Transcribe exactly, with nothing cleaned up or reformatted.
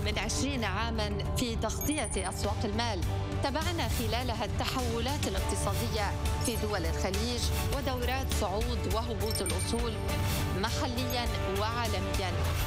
من عشرين عاماً في تغطية أسواق المال. تابعنا خلالها التحولات الاقتصادية في دول الخليج ودورات صعود وهبوط الأصول محلياً وعالمياً.